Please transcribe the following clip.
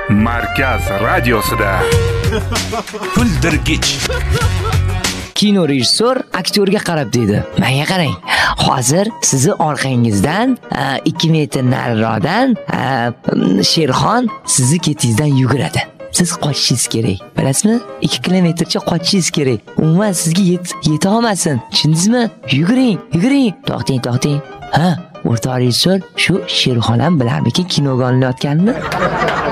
Markaz radiosida. Kuldirgich. Kino rejissor aktyorga qarab deydi: "Menga qarang. Hozir sizni orqangizdan 2 metr nariroqdan Sherxon sizni ketingizdan yuguradi. Siz qochishingiz kerak. Bilasizmi? 2 kilometrcha qochishingiz kerak. Umuman sizga yeta olmasin. Tushundingizmi? Yuguring. To'xting. Ha, o'rtoq rejissor, shu Sherxon ham bilarmiki kinoga olinayotganini?"